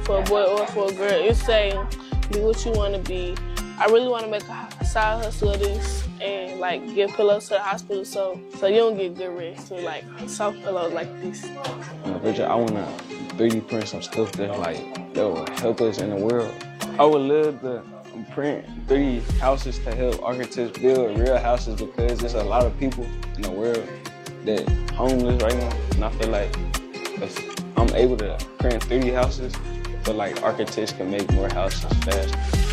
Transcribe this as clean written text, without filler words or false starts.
for a boy or for a girl. It say, be what you want to be. I really want to make a side hustle of this and like give pillows to the hospital so you don't get good rest. So like soft pillows like this. In the future, I want to 3D print some stuff that will help us in the world. I would love to print 3D houses to help architects build real houses because there's a lot of people in the world that homeless right now. And I feel like if I'm able to print 3D houses, I feel like architects can make more houses faster.